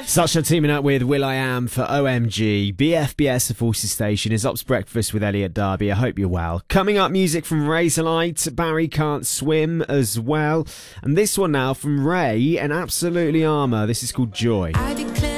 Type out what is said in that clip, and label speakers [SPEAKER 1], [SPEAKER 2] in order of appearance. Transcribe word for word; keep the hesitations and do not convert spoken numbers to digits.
[SPEAKER 1] Sasha teaming up with Will I Am for O M G. B F B S, the Forces Station, is Ops Breakfast with Elliot Darby. I hope you're well. Coming up, music from Razorlight, Barry Can't Swim as well. And this one now from Ray and Absolutely Armour. This is called Joy.
[SPEAKER 2] I declare